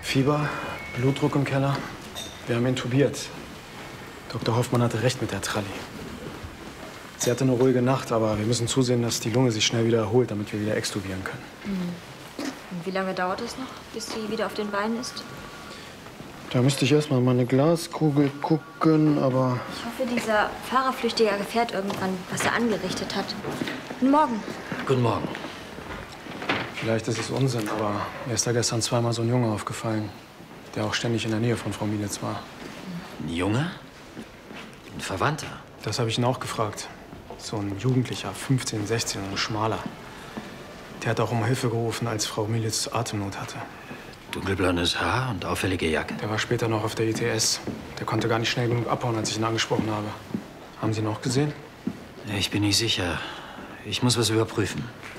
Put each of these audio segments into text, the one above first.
Fieber, Blutdruck im Keller. Wir haben intubiert. Dr. Hoffmann hatte recht mit der Tralli. Sie hatte eine ruhige Nacht, aber wir müssen zusehen, dass die Lunge sich schnell wieder erholt, damit wir wieder extubieren können. Und wie lange dauert es noch, bis sie wieder auf den Beinen ist? Da müsste ich erstmal meine Glaskugel gucken, aber... Ich hoffe, dieser Fahrerflüchtiger erfährt irgendwann, was er angerichtet hat. Guten Morgen. Guten Morgen. Vielleicht ist es Unsinn, aber mir ist da gestern zweimal so ein Junge aufgefallen, der auch ständig in der Nähe von Frau Mielitz war. Ein Junge? Ein Verwandter? Das habe ich ihn auch gefragt. So ein Jugendlicher, 15, 16, ein schmaler. Der hat auch um Hilfe gerufen, als Frau Mielitz Atemnot hatte. Dunkelblondes Haar und auffällige Jacke. Der war später noch auf der ITS. Der konnte gar nicht schnell genug abhauen, als ich ihn angesprochen habe. Haben Sie ihn auch gesehen? Ich bin nicht sicher. Ich muss was überprüfen.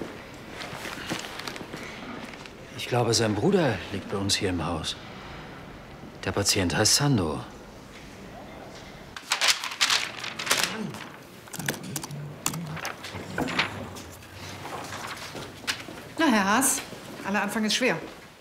Ich glaube, sein Bruder liegt bei uns hier im Haus. Der Patient heißt Sando. Na, Herr Haas, aller Anfang ist schwer.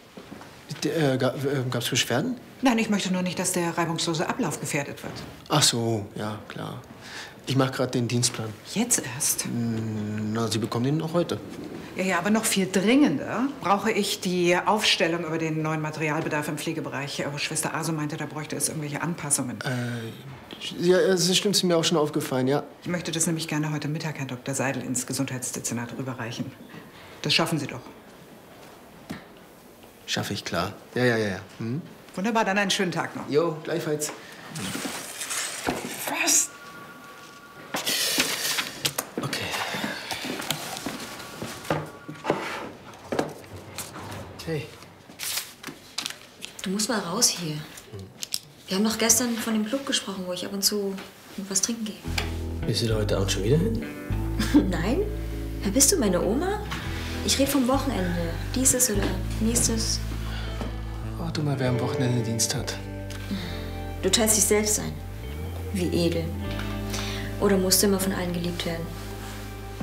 Gab's Beschwerden? Nein, ich möchte nur nicht, dass der reibungslose Ablauf gefährdet wird. Ach so, ja, klar. Ich mache gerade den Dienstplan. Jetzt erst? Na, Sie bekommen den noch heute. Ja, aber noch viel dringender brauche ich die Aufstellung über den neuen Materialbedarf im Pflegebereich. Aber Schwester Aso meinte, da bräuchte es irgendwelche Anpassungen. Ja, das stimmt, ist mir auch schon aufgefallen, ja. Ich möchte das nämlich gerne heute Mittag Herrn Dr. Seidel ins Gesundheitsdezernat rüberreichen. Das schaffen Sie doch. Schaffe ich, klar. Ja. Hm? Wunderbar, dann einen schönen Tag noch. Jo, gleichfalls. Was? Okay. Hey. Du musst mal raus hier. Wir haben doch gestern von dem Club gesprochen, wo ich ab und zu was trinken gehe. Bist du da heute Abend schon wieder hin? Nein? Ja, bist du meine Oma? Ich rede vom Wochenende. Dieses oder nächstes. Warte mal, wer am Wochenende Dienst hat. Du teilst dich selbst ein. Wie edel. Oder musst du immer von allen geliebt werden?